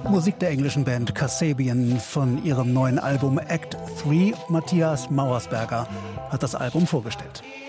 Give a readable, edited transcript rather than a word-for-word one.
Musik der englischen Band Kasabian von ihrem neuen Album Act 3. Matthias Mauersberger hat das Album vorgestellt.